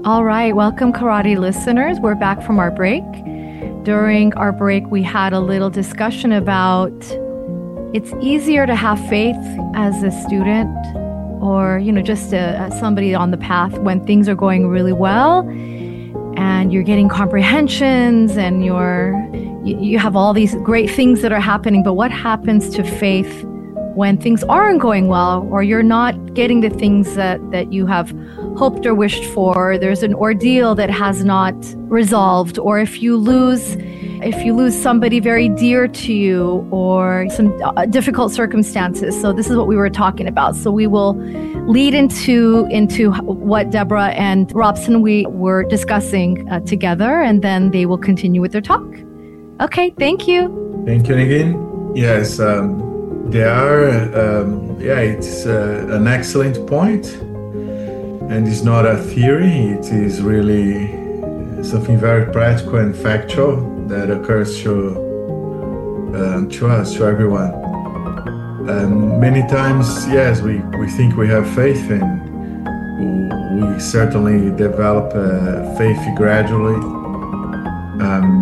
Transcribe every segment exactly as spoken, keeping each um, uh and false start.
All right, welcome karate listeners. We're back from our break. During our break, we had a little discussion about it's easier to have faith as a student or, you know, just a, somebody on the path when things are going really well and you're getting comprehensions and you're, you, you have all these great things that are happening. But what happens to faith when things aren't going well or you're not getting the things that, that you have hoped or wished for? There's an ordeal that has not resolved, or if you lose if you lose somebody very dear to you or some uh, difficult circumstances. So this is what we were talking about. So we will lead into into what Deborah and Robson we were discussing uh, together, and then they will continue with their talk. Okay, thank you. Thank you, Negin. Yes, um, there are, um, yeah, it's uh, an excellent point. And it's not a theory, it is really something very practical and factual that occurs to, uh, to us, to everyone. Um, many times, yes, we, we think we have faith, and we certainly develop uh, faith gradually. Um,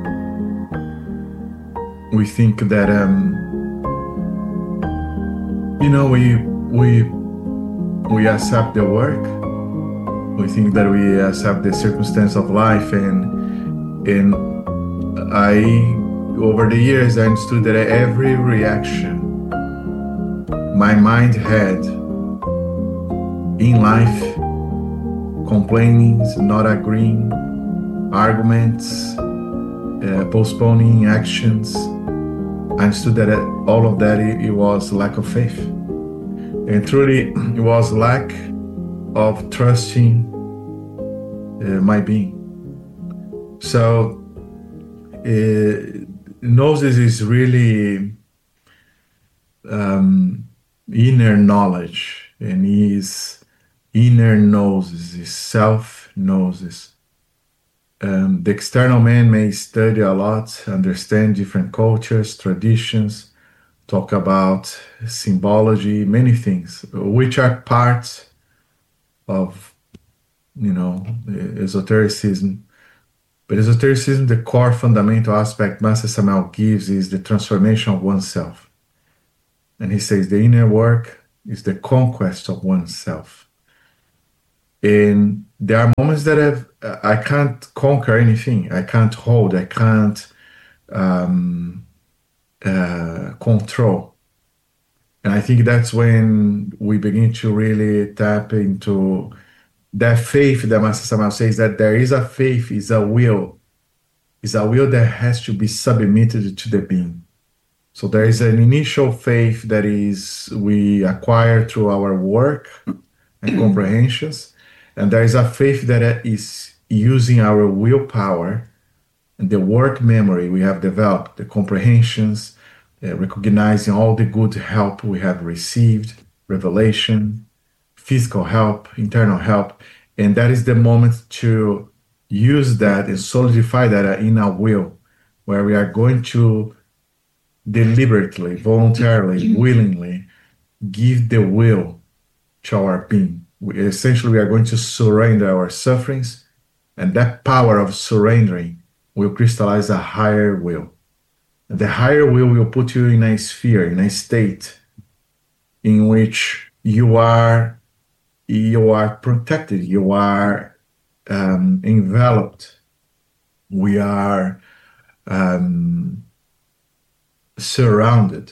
we think that, um, you know, we, we, we accept the work. We think that we accept the circumstance of life, and and I, over the years, I understood that every reaction my mind had in life, complainings, not agreeing, arguments, uh, postponing actions, I understood that all of that, it, it was lack of faith. And truly, it was lack of trusting uh, my being. So, uh, Gnosis is really um, inner knowledge, and is inner Gnosis, is self-Gnosis. Um, the external man may study a lot, understand different cultures, traditions, talk about symbology, many things, which are parts of, you know, esotericism. But esotericism, the core fundamental aspect Master Samael gives is the transformation of oneself. And he says the inner work is the conquest of oneself. And there are moments that I've, I can't conquer anything. I can't hold, I can't um, uh, control. And I think that's when we begin to really tap into that faith that Master Samael says, that there is a faith, is a will, is a will that has to be submitted to the being. So there is an initial faith that is we acquire through our work and comprehensions, and there is a faith that is using our willpower and the work memory we have developed, the comprehensions, Uh, recognizing all the good help we have received, revelation, physical help, internal help, and that is the moment to use that and solidify that in our will, where we are going to deliberately, voluntarily, willingly give the will to our being. We, essentially, we are going to surrender our sufferings, and that power of surrendering will crystallize a higher will. The higher will will put you in a sphere, in a state in which you are you are protected, you are um, enveloped, we are um, surrounded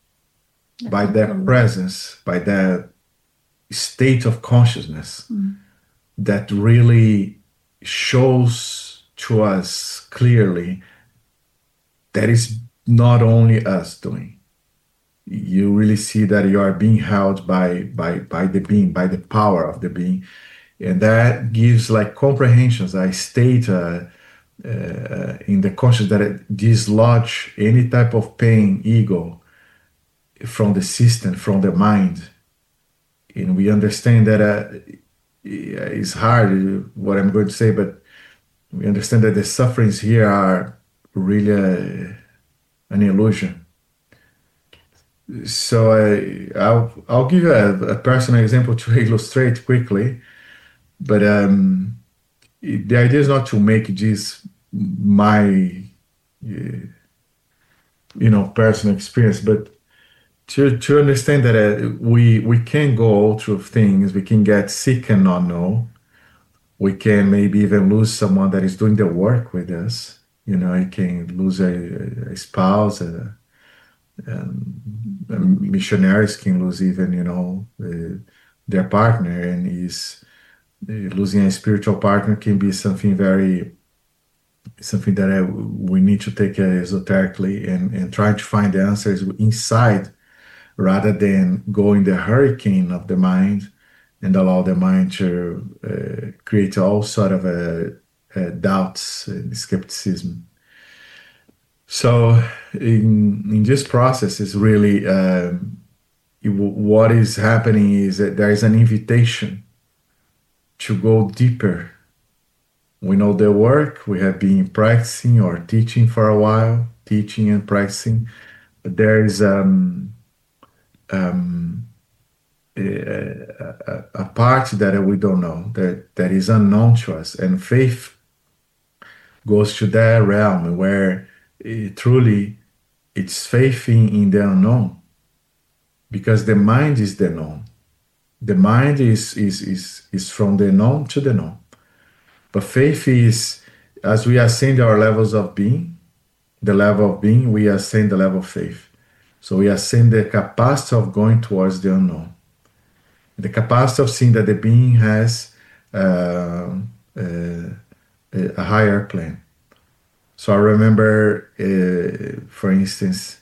by that presence, by that state of consciousness mm. that really shows to us clearly that is not only us doing. You really see that you are being held by by by the being, by the power of the being, and that gives like comprehensions. I state uh, uh, in the conscious that it dislodge any type of pain, ego, from the system, from the mind, and we understand that uh, it's hard what I'm going to say, but we understand that the sufferings here are really uh, an illusion. So I, I'll, I'll give a, a personal example to illustrate quickly. But um, the idea is not to make this my, uh, you know, personal experience, but to to understand that uh, we we can go through things, we can get sick and not know, we can maybe even lose someone that is doing the work with us. You know, you can lose a, a spouse, a, um, missionaries can lose even, you know, uh, their partner, and is uh, losing a spiritual partner can be something very, something that I, we need to take uh, esoterically and, and try to find the answers inside rather than go in the hurricane of the mind and allow the mind to uh, create all sort of uh, uh, doubts and skepticism. So in in this process is really um, it, what is happening is that there is an invitation to go deeper. We know the work, we have been practicing or teaching for a while, teaching and practicing, but there is um, um, a, a, a part that we don't know, that, that is unknown to us. And faith goes to that realm where it, truly it's faith in, in the unknown, because the mind is the known. The mind is, is, is, is from the known to the known. But faith is, as we ascend our levels of being, the level of being, we ascend the level of faith. So we ascend the capacity of going towards the unknown. The capacity of seeing that the being has uh, uh, a higher plan. So I remember, uh, for instance,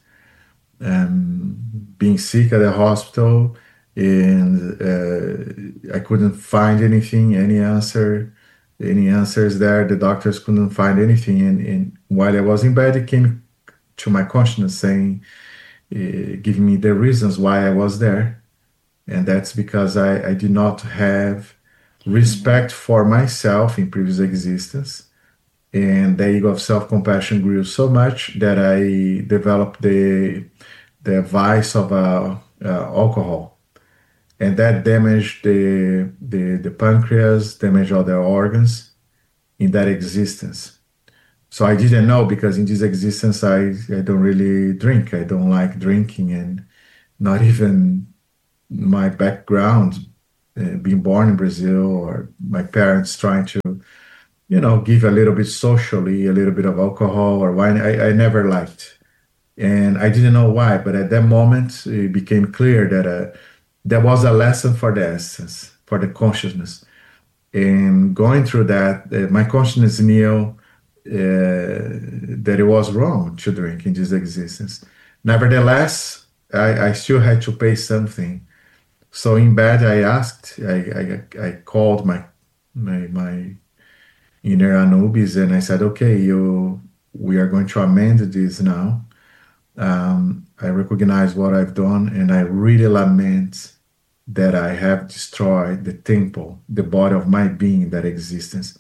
um, being sick at the hospital, and uh, I couldn't find anything, any answer, any answers there. The doctors couldn't find anything. And, and while I was in bed, it came to my consciousness saying, uh, giving me the reasons why I was there. And that's because I, I did not have respect for myself in previous existence. And the ego of self-compassion grew so much that I developed the, the vice of uh, uh, alcohol. And that damaged the, the, the pancreas, damaged all the organs in that existence. So I didn't know, because in this existence, I, I don't really drink. I don't like drinking, and not even my background, uh, being born in Brazil, or my parents trying to, you know, give a little bit socially, a little bit of alcohol or wine, I, I never liked. And I didn't know why, but at that moment, it became clear that uh, there was a lesson for the essence, for the consciousness. And going through that, uh, my consciousness knew uh, that it was wrong to drink in this existence. Nevertheless, I, I still had to pay something. So in bed, I asked, I, I, I called my, my, my inner Anubis, and I said, okay, you, we are going to amend this now. Um, I recognize what I've done, and I really lament that I have destroyed the temple, the body of my being, that existence.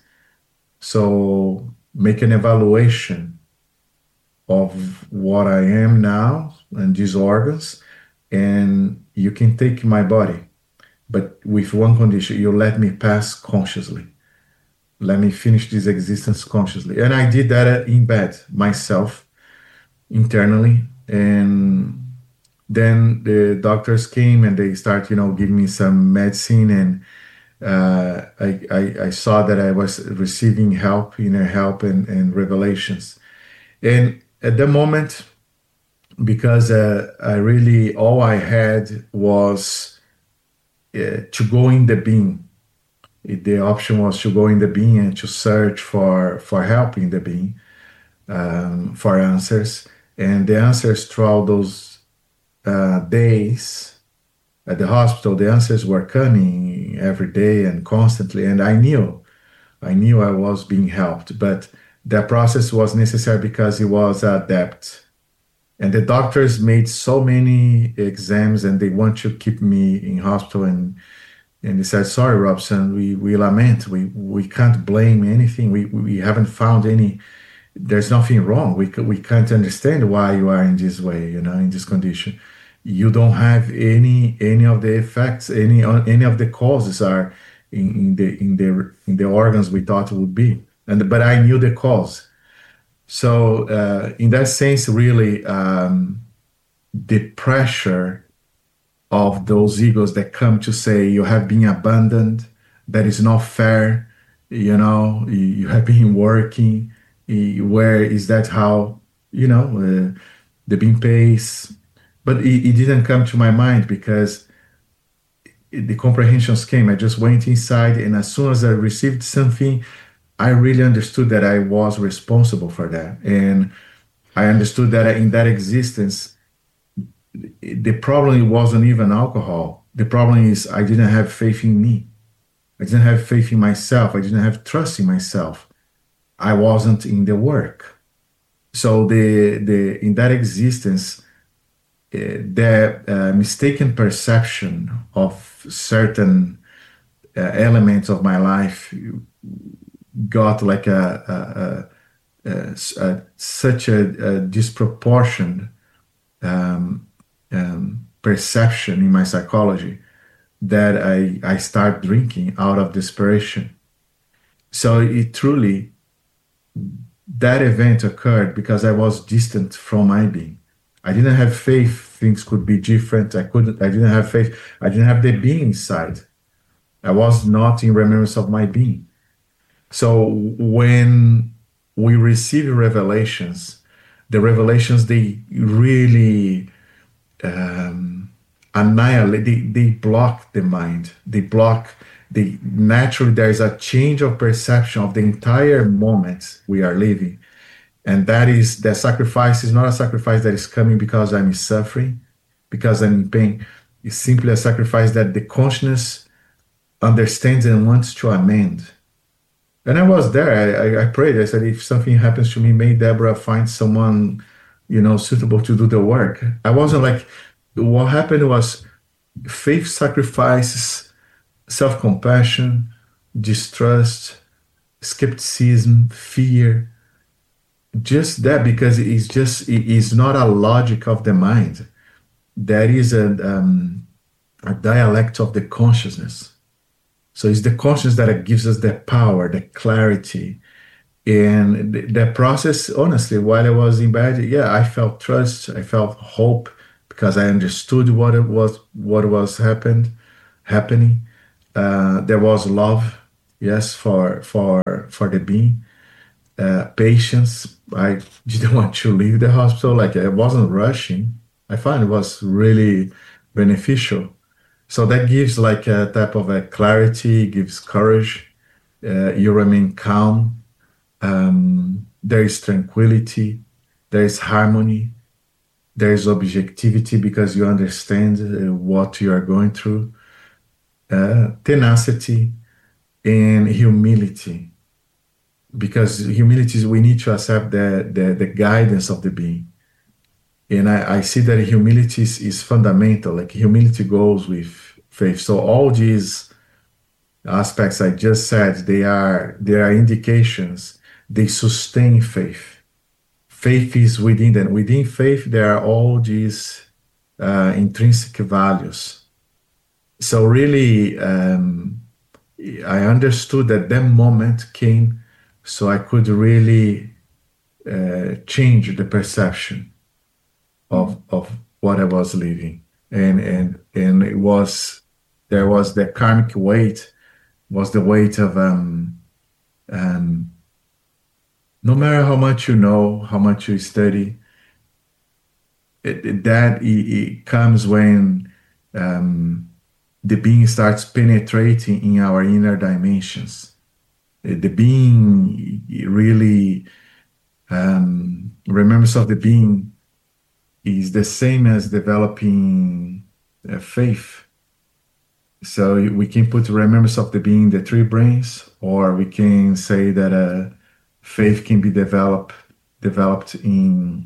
So make an evaluation of what I am now and these organs, and you can take my body, but with one condition: you let me pass consciously. Let me finish this existence consciously. And I did that in bed, myself, internally. And then the doctors came and they start, you know, giving me some medicine. And uh, I, I, I saw that I was receiving help, inner help, and, and revelations. And at the moment, because uh, I really, all I had was uh, to go in the being. The option was to go in the being and to search for, for help in the being, um, for answers. And the answers throughout those uh, days at the hospital, the answers were coming every day and constantly. And I knew, I knew I was being helped, but that process was necessary because it was a debt. And the doctors made so many exams, and they want to keep me in hospital. And And they said, sorry, Robson, we, we lament. We we can't blame anything. We we haven't found any, there's nothing wrong. We we can't understand why you are in this way, you know, in this condition. You don't have any any of the effects, any any of the causes are in, in the in the in the organs we thought it would be. And but I knew the cause. So uh, in that sense, really, um, the pressure of those egos that come to say you have been abandoned, that is not fair, you know, you, you have been working, you- where is that how, you know, uh, the being pays. But it, it didn't come to my mind because it- the comprehensions came. I just went inside, and as soon as I received something, I really understood that I was responsible for that. And I understood that in that existence, the problem wasn't even alcohol. The problem is I didn't have faith in me. I didn't have faith in myself. I didn't have trust in myself. I wasn't in the work. So the the in that existence, uh, the uh, mistaken perception of certain uh, elements of my life got like a, a, a, a, a such a, a disproportion um, um, perception in my psychology that I I start drinking out of desperation. So it truly that event occurred because I was distant from my being. I didn't have faith things could be different. I couldn't. I didn't have faith. I didn't have the being inside. I was not in remembrance of my being. So when we receive revelations, the revelations they really um, annihilate. They, they block the mind. They block. They naturally there is a change of perception of the entire moment we are living, and that is that sacrifice is not a sacrifice that is coming because I'm suffering, because I'm in pain. It's simply a sacrifice that the consciousness understands and wants to amend. And I was there. I, I, I prayed. I said, if something happens to me, may Deborah find someone, you know, suitable to do the work. I wasn't like, what happened was faith sacrifices, self-compassion, distrust, skepticism, fear. Just that, because it's just, it is not a logic of the mind. That is a, um, a dialect of the consciousness. So it's the consciousness that gives us the power, the clarity. And the, the process, honestly, while I was in bed, yeah, I felt trust, I felt hope because I understood what it was, what was happened, happening. Uh, there was love, yes, for for for the being. Uh, patience. I didn't want to leave the hospital. Like I wasn't rushing. I find it was really beneficial. So that gives like a type of a clarity, gives courage. Uh, you remain calm. Um, there is tranquility. There is harmony. There is objectivity because you understand uh, what you are going through. Uh, tenacity and humility. Because humility is we need to accept the, the, the guidance of the being. And I, I see that humility is, is fundamental. Like humility goes with faith. So all these aspects I just said, they are they are indications. They sustain faith. Faith is within them. Within faith, there are all these uh, intrinsic values. So really, um, I understood that that moment came so I could really uh, change the perception of of what I was living, and and and it was there was the karmic weight, was the weight of um um no matter how much you know, how much you study, it, it- that it, it comes when um the being starts penetrating in our inner dimensions. Uh, The being really um remembrance of the being is the same as developing uh, faith. So we can put remembrance of the being in the three brains, or we can say that uh, faith can be developed developed in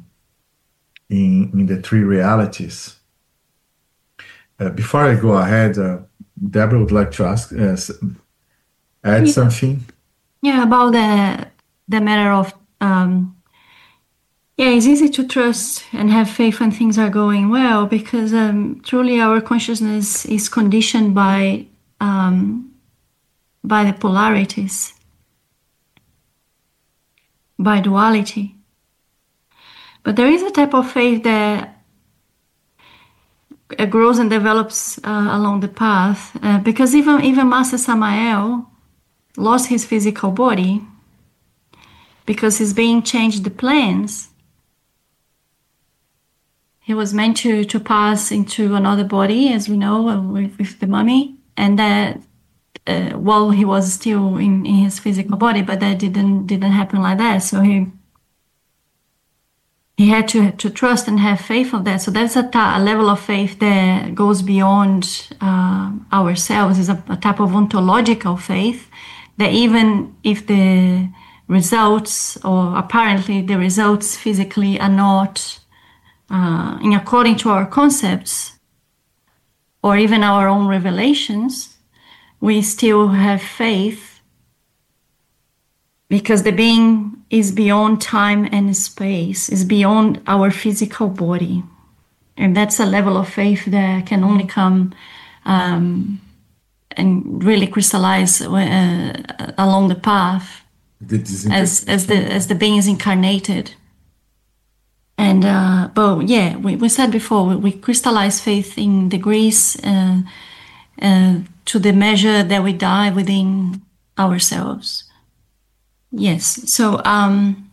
in in the three realities. Uh, before I go ahead, uh, Deborah would like to ask uh, s- add Yeah, something. yeah, about the the matter of um, yeah, it's easy to trust and have faith when things are going well because um, truly our consciousness is conditioned by um, by the polarities, by duality. But there is a type of faith that uh, grows and develops uh, along the path, uh, because even, even Master Samael lost his physical body because he's being changed the plans. He was meant to, to pass into another body, as we know, with, with the mummy, and that uh, while he was still in, in his physical body, but that didn't didn't happen like that. So he he had to to trust and have faith of that. So that's a, ta- a level of faith that goes beyond uh, ourselves. Is a, a type of ontological faith that even if the results, or apparently the results physically, are not Uh, in according to our concepts or even our own revelations, we still have faith because the being is beyond time and space, is beyond our physical body. And that's a level of faith that can only come um, and really crystallize uh, along the path as, as, the, as the being is incarnated. And, uh, but yeah, we, we said before, we, we crystallize faith in degrees uh, uh, to the measure that we die within ourselves. Yes, so um,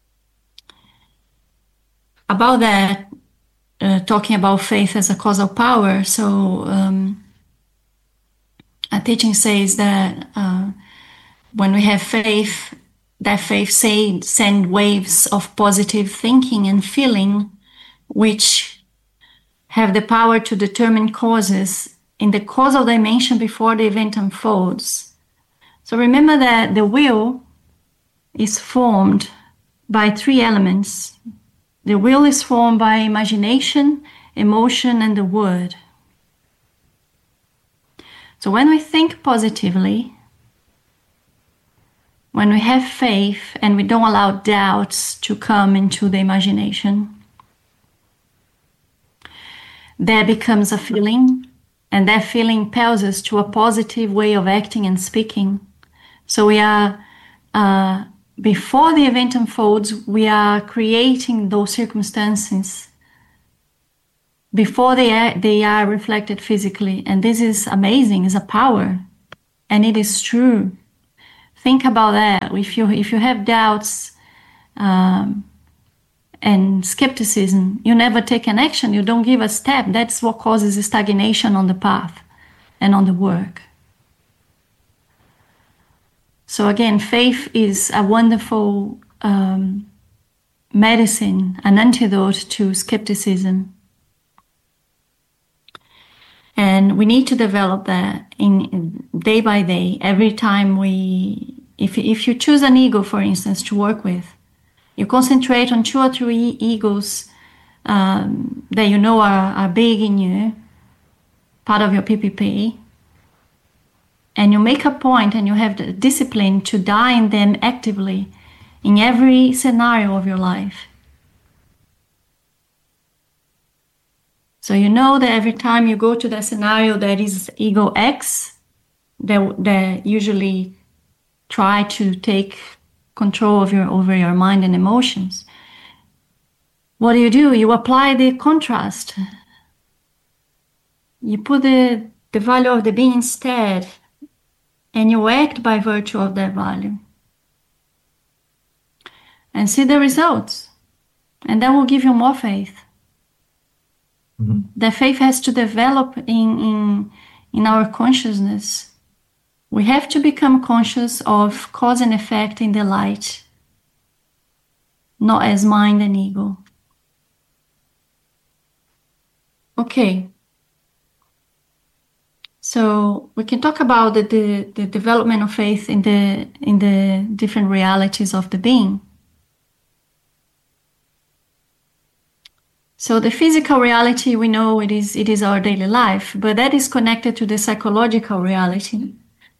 about that, uh, talking about faith as a causal power, so um, a teaching says that uh, when we have faith, that faith say, send waves of positive thinking and feeling, which have the power to determine causes in the causal dimension before the event unfolds. So remember that the will is formed by three elements. The will is formed by imagination, emotion, and the word. So when we think positively, when we have faith and we don't allow doubts to come into the imagination, there becomes a feeling, and that feeling impels us to a positive way of acting and speaking. So we are, uh, before the event unfolds, we are creating those circumstances before they are, they are reflected physically. And this is amazing, it's a power, and it is true. Think about that. If you if you have doubts um, and skepticism, you never take an action. You don't give a step. That's what causes stagnation on the path and on the work. So again, faith is a wonderful um, medicine, an antidote to skepticism. And we need to develop that in, in day by day. Every time we, if if you choose an ego, for instance, to work with, you concentrate on two or three egos um, that you know are, are big in you, part of your P P P, and you make a point and you have the discipline to die in them actively in every scenario of your life. So you know that every time you go to that scenario that is ego X, that, that usually try to take control of your over your mind and emotions. What do you do? You apply the contrast. You put the, the value of the being instead, and you act by virtue of that value. And see the results. And that will give you more faith. Mm-hmm. That faith has to develop in, in, in our consciousness. We have to become conscious of cause and effect in the light, not as mind and ego. Okay. So we can talk about the, the, the development of faith in the in the different realities of the being. So the physical reality, we know it is it is our daily life, but that is connected to the psychological reality.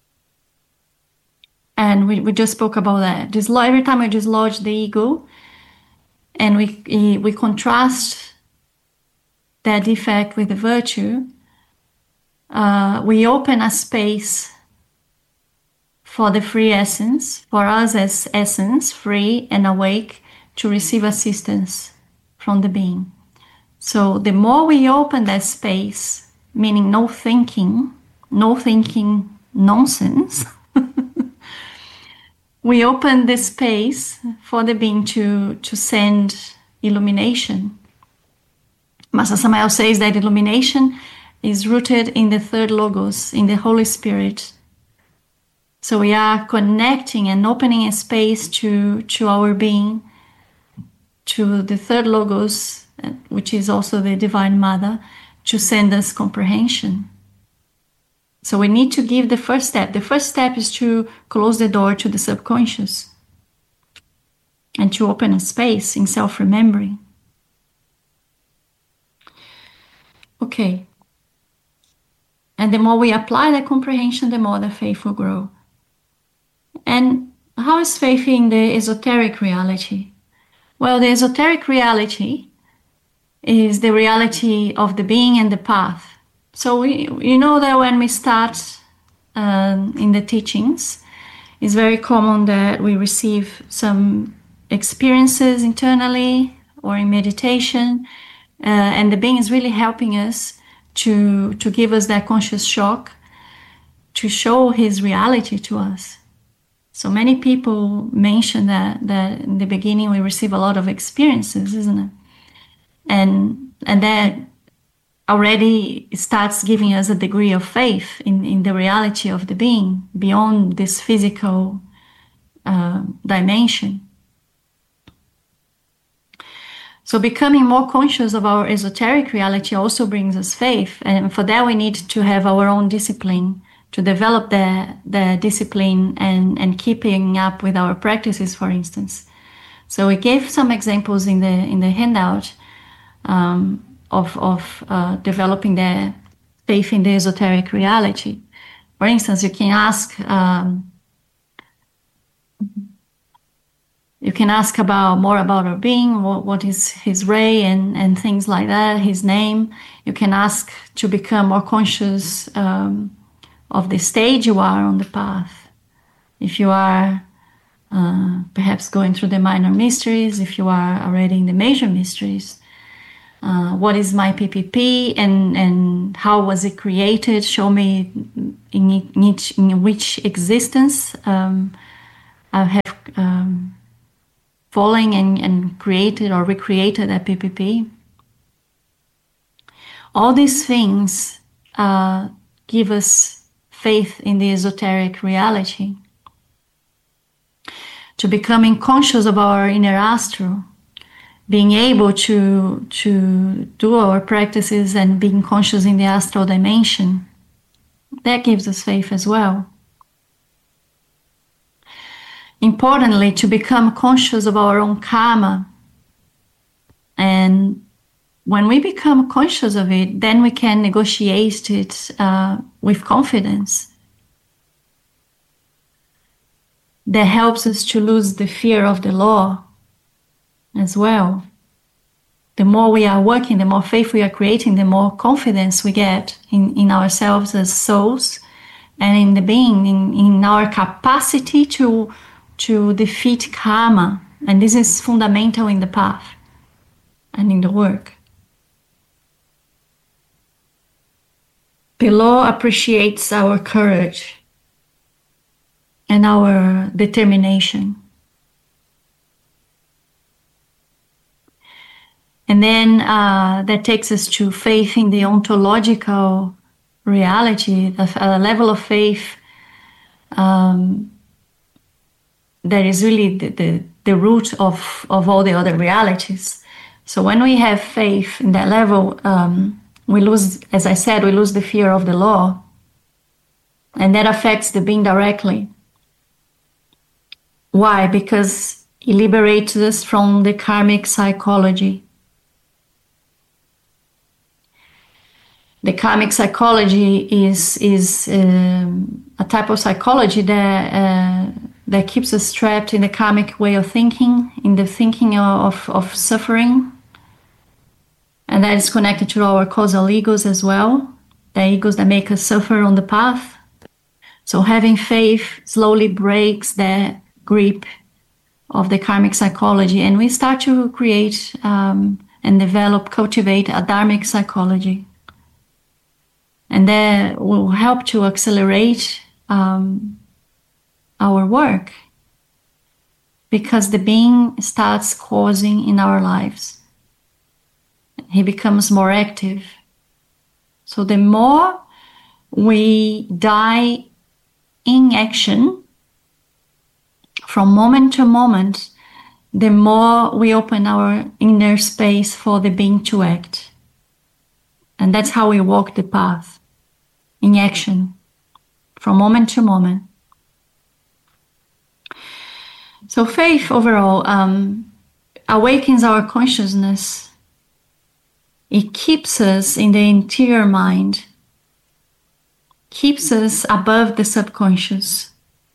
And we, we just spoke about that. Just every time we dislodge the ego and we we contrast that defect with the virtue, uh, we open a space for the free essence, for us as essence, free and awake, to receive assistance from the being. So the more we open that space, meaning no thinking, no thinking nonsense, we open the space for the being to, to send illumination. Master Samael says that illumination is rooted in the third logos, in the Holy Spirit. So we are connecting and opening a space to, to our being, to the third logos, which is also the Divine Mother, to send us comprehension. So we need to give the first step. The first step is to close the door to the subconscious and to open a space in self-remembering. Okay. And the more we apply that comprehension, the more the faith will grow. And how is faith in the esoteric reality? Well, the esoteric reality is the reality of the being and the path. So we, you know that when we start um, in the teachings, it's very common that we receive some experiences internally or in meditation, uh, and the being is really helping us to, to give us that conscious shock, to show his reality to us. So many people mention that, that in the beginning we receive a lot of experiences, isn't it? And, and that already starts giving us a degree of faith in, in the reality of the being beyond this physical uh, dimension. So becoming more conscious of our esoteric reality also brings us faith. And for that we need to have our own discipline, to develop the, the discipline and, and keeping up with our practices, for instance. So we gave some examples in the, in the handout um, of, of uh, developing the faith in the esoteric reality. For instance, you can ask, um, you can ask about more about our being, what, what is his ray and, and things like that, his name. You can ask to become more conscious um, of the stage you are on the path. If you are uh, perhaps going through the minor mysteries, if you are already in the major mysteries, uh, what is my P P P and, and how was it created? Show me in, in, each, in which existence um, I have um, fallen and, and created or recreated a P P P. All these things uh, give us faith in the esoteric reality, to becoming conscious of our inner astral, being able to, to do our practices and being conscious in the astral dimension. That gives us faith as well. Importantly, to become conscious of our own karma. And when we become conscious of it, then we can negotiate it uh, with confidence. That helps us to lose the fear of the law as well. The more we are working, the more faith we are creating, the more confidence we get in, in ourselves as souls and in the being, in, in our capacity to, to defeat karma. And this is fundamental in the path and in the work. The law appreciates our courage and our determination. And then uh, that takes us to faith in the ontological reality, a level of faith um, that is really the, the, the root of, of all the other realities. So when we have faith in that level, um, we lose, as I said, we lose the fear of the law. And that affects the being directly. Why? Because it liberates us from the karmic psychology. The karmic psychology is, is um, a type of psychology that, uh, that keeps us trapped in the karmic way of thinking, in the thinking of, of suffering. And that is connected to our causal egos as well, the egos that make us suffer on the path. So having faith slowly breaks the grip of the karmic psychology, and we start to create um, and develop, cultivate a dharmic psychology. And that will help to accelerate um, our work, because the being starts causing in our lives. He becomes more active. So the more we die in action, from moment to moment, the more we open our inner space for the being to act. And that's how we walk the path, in action, from moment to moment. So faith overall um, awakens our consciousness. It keeps us in the interior mind, keeps us above the subconscious.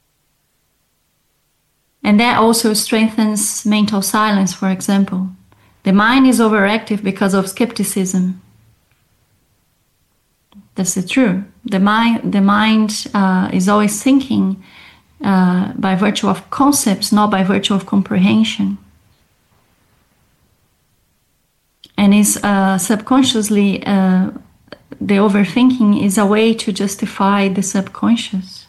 And that also strengthens mental silence, for example. The mind is overactive because of skepticism. That's the truth. The mind, the mind uh, is always thinking uh, by virtue of concepts, not by virtue of comprehension. And is uh, subconsciously, uh, the overthinking is a way to justify the subconscious.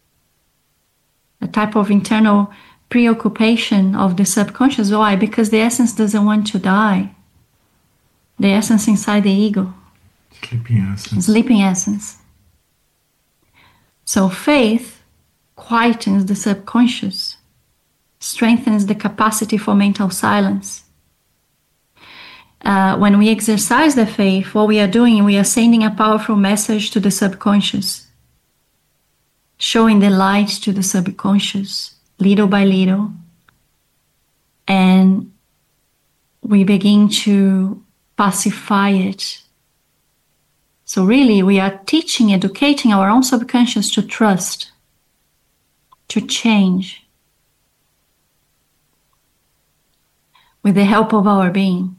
A type of internal preoccupation of the subconscious. Why? Because the essence doesn't want to die. The essence inside the ego. Sleeping essence. Sleeping essence. So faith quietens the subconscious, strengthens the capacity for mental silence. Uh, when we exercise the faith, what we are doing, we are sending a powerful message to the subconscious, showing the light to the subconscious, little by little. And we begin to pacify it. So really, we are teaching, educating our own subconscious to trust, to change, with the help of our being.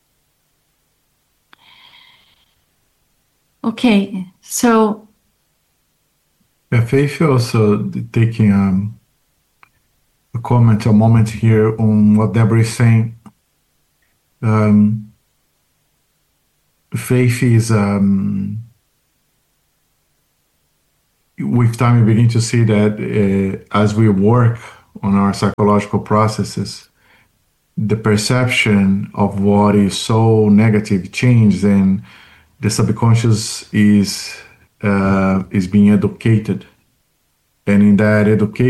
Okay, so... Yeah, Faith also taking um, a comment, a moment here on what Deborah is saying. Um, faith is, um, with time we begin to see that uh, as we work on our psychological processes, the perception of what is so negative changes, and the subconscious is uh, is being educated, and in that education